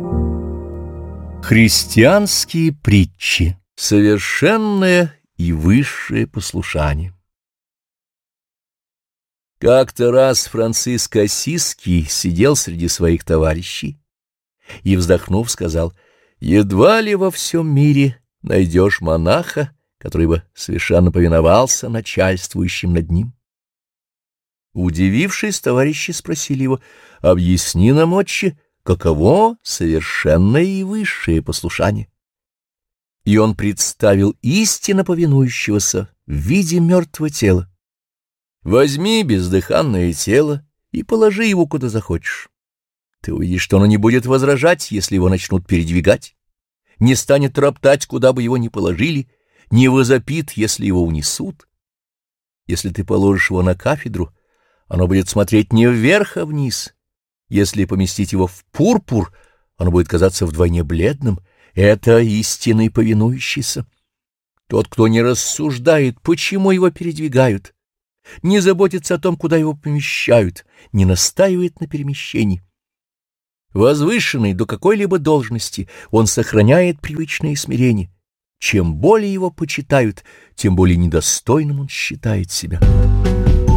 Христианские притчи. Совершенное и высшее послушание. Как-то раз Франциск Ассизский сидел среди своих товарищей и, вздохнув, сказал: «Едва ли во всем мире найдешь монаха, который бы совершенно повиновался начальствующим над ним». Удивившись, товарищи спросили его: «Объясни нам, отче, каково совершенное и высшее послушание?» И он представил истинно повинующегося в виде мертвого тела. Возьми бездыханное тело и положи его куда захочешь. Ты увидишь, что оно не будет возражать, если его начнут передвигать, не станет роптать, куда бы его ни положили, не возопит, если его унесут. Если ты положишь его на кафедру, оно будет смотреть не вверх, а вниз. Если поместить его в пурпур, оно будет казаться вдвойне бледным. Это истинный повинующийся. Тот, кто не рассуждает, почему его передвигают, не заботится о том, куда его помещают, не настаивает на перемещении. Возвышенный до какой-либо должности, он сохраняет привычное смирение. Чем более его почитают, тем более недостойным он считает себя.